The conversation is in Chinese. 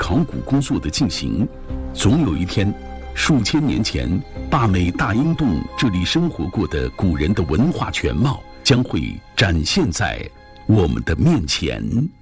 考古工作的进行，总有一天，数千年前坝美大英洞这里生活过的古人的文化全貌将会展现在我们的面前。